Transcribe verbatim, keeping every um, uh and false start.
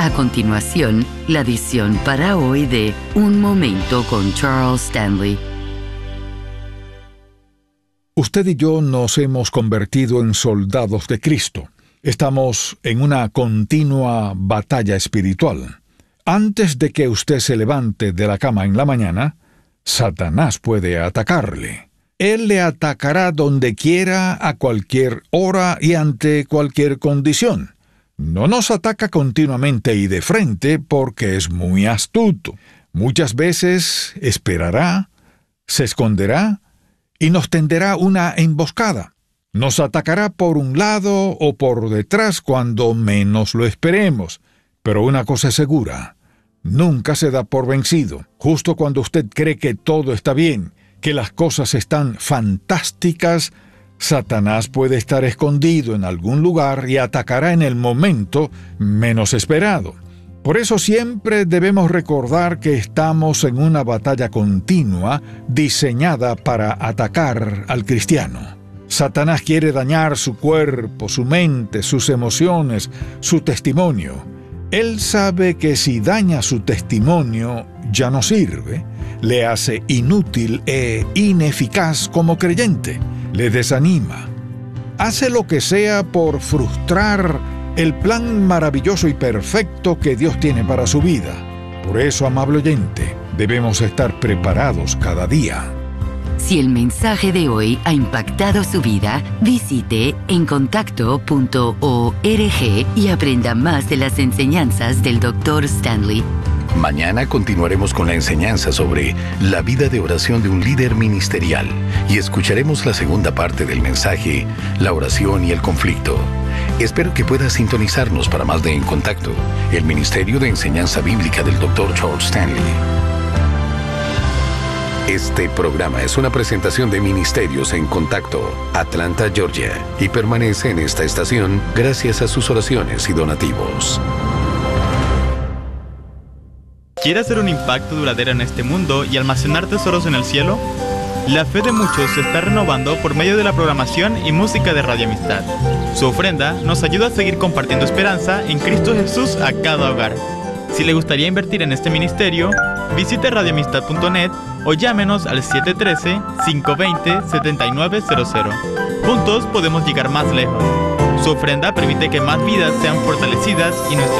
A continuación, la edición para hoy de Un Momento con Charles Stanley. Usted y yo nos hemos convertido en soldados de Cristo. Estamos en una continua batalla espiritual. Antes de que usted se levante de la cama en la mañana, Satanás puede atacarle. Él le atacará donde quiera, a cualquier hora y ante cualquier condición. No nos ataca continuamente y de frente porque es muy astuto. Muchas veces esperará, se esconderá y nos tenderá una emboscada. Nos atacará por un lado o por detrás cuando menos lo esperemos. Pero una cosa es segura, nunca se da por vencido. Justo cuando usted cree que todo está bien, que las cosas están fantásticas, Satanás puede estar escondido en algún lugar y atacará en el momento menos esperado. Por eso siempre debemos recordar que estamos en una batalla continua diseñada para atacar al cristiano. Satanás quiere dañar su cuerpo, su mente, sus emociones, su testimonio. Él sabe que si daña su testimonio ya no sirve, le hace inútil e ineficaz como creyente, le desanima. Hace lo que sea por frustrar el plan maravilloso y perfecto que Dios tiene para su vida. Por eso, amable oyente, debemos estar preparados cada día. Si el mensaje de hoy ha impactado su vida, visite encontacto punto org y aprenda más de las enseñanzas del doctor Stanley. Mañana continuaremos con la enseñanza sobre la vida de oración de un líder ministerial y escucharemos la segunda parte del mensaje, la oración y el conflicto. Espero que pueda sintonizarnos para más de En Contacto, el Ministerio de Enseñanza Bíblica del doctor Charles Stanley. Este programa es una presentación de Ministerios en Contacto, Atlanta, Georgia, y permanece en esta estación gracias a sus oraciones y donativos. ¿Quieres hacer un impacto duradero en este mundo y almacenar tesoros en el cielo? La fe de muchos se está renovando por medio de la programación y música de Radio Amistad. Su ofrenda nos ayuda a seguir compartiendo esperanza en Cristo Jesús a cada hogar. Si le gustaría invertir en este ministerio, visite radio amistad punto net o llámenos al siete uno tres, cinco dos cero, siete nueve cero cero. Juntos podemos llegar más lejos. Su ofrenda permite que más vidas sean fortalecidas y nuestra